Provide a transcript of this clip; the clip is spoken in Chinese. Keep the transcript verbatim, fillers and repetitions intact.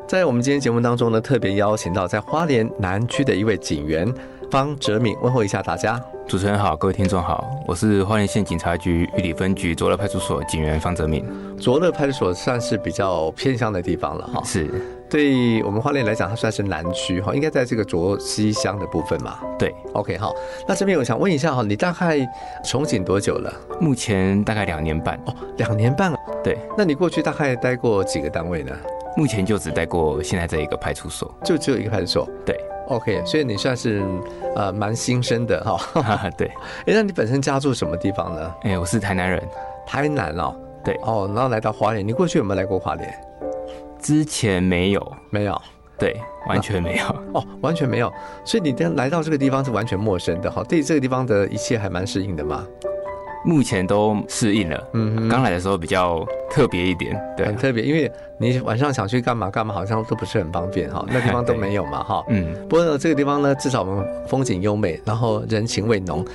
在我们今天节目当中呢，特别邀请到在花莲南区的一位警员方哲敏，问候一下大家。 主持人好，各位听众好，我是花莲县警察局玉里分局卓乐派出所警员方哲敏。 卓乐派出所算是比较偏乡的地方了哈， 是对我们花莲来讲，它算是南区哈，应该在这个卓溪乡的部分嘛。 对 ，OK 好，那这边我想问一下哈，你大概从警多久了？ 目前大概两年半。 哦，两年半。 对， 那你过去大概待过几个单位呢？ 目前就只待过现在这一个派出所， 就只有一个派出所。 对 ，OK， 所以你算是呃蛮新生的哈。 对， 哎，那你本身家住什么地方呢？ 哎，我是台南人。 台南哦。 对。 哦，然后来到花莲，你过去有没有来过花莲？ 之前没有。 没有。 对，完全没有。 哦，完全没有。所以你来到这个地方是完全陌生的哈，对这个地方的一切还蛮适应的嘛。 目前都适应了，嗯，刚来的时候比较特别一点，对， 很特别，因为你晚上想去干嘛干嘛，好像都不是很方便哈，那地方都没有嘛哈，嗯，不过呢，这个地方呢，至少我们风景优美，然后人情味浓。